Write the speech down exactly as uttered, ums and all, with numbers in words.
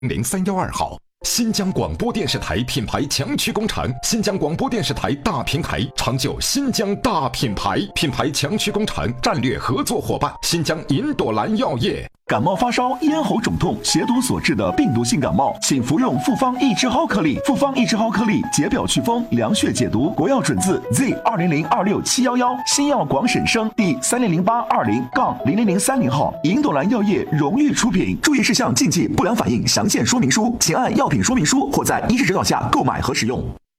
零三幺二号。新疆广播电视台品牌强驱工厂，新疆广播电视台大平台，长久新疆大品牌，品牌强驱工厂战略合作伙伴，新疆银朵兰药业。 感冒发烧、咽喉肿痛、血毒所致的病毒性感冒，请服用复方益智蒿颗粒。复方益智蒿颗粒解表祛风、凉血解毒，国药准字 Z 二零零二六七幺幺，新药广审生第三零零八二零杠零零零三零号，银朵兰药业荣誉出品。注意事项、禁忌、不良反应详见说明书，请按药品说明书或在医师指导下购买和使用。